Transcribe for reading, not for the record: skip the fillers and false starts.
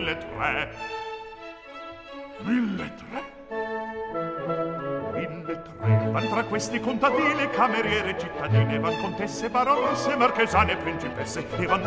1.300. 1.300? 1.300 van tra questi contadine, cameriere, cittadine, van contesse, baronesse, marchesane, principesse, e van